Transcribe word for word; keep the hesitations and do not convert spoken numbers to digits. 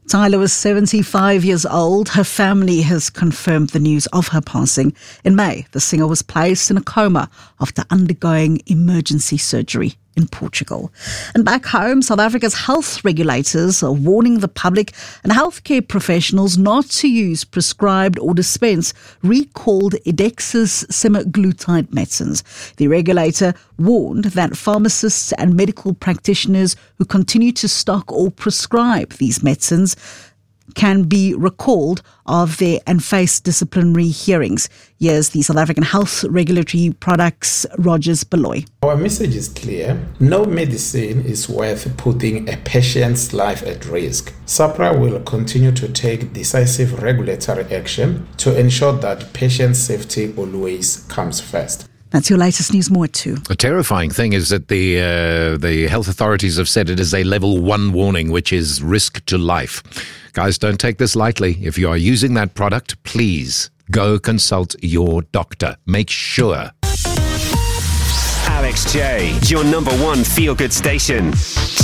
Tyla was seventy-five years old. Her family has confirmed the news of her passing. In May, the singer was placed in a coma after undergoing emergency surgery in Portugal. And back home, South Africa's health regulators are warning the public and healthcare professionals not to use prescribed or dispense recalled Edexis semaglutide medicines. The regulator warned that pharmacists and medical practitioners who continue to stock or prescribe these medicines can be recalled of their and face disciplinary hearings. Here's the South African Health Regulatory Products, Rogers Beloy. Our message is clear. No medicine is worth putting a patient's life at risk. SAHPRA will continue to take decisive regulatory action to ensure that patient safety always comes first. That's your latest news. More at two. The terrifying thing is that the uh, the health authorities have said it is a level one warning, which is risk to life. Guys, don't take this lightly. If you are using that product, please go consult your doctor. Make sure. Alex J, your number one feel-good station.